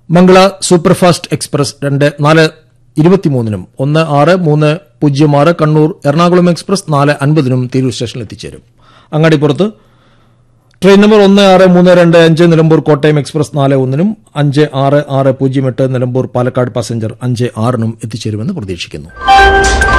മംഗള superfast express 4:23 16:306 Kannur Ernakulam express 4:50 Tirur സ്റ്റേഷനിൽ എത്തിച്ചേരും. അങ്ങാടിപ്പുറത്ത് train number 1632 Nilambur Kottayam express 4:1 5660 Nilambur Palakkad passenger 5:06 എത്തിച്ചേരുമെന്ന് പ്രതീക്ഷിക്കുന്നു.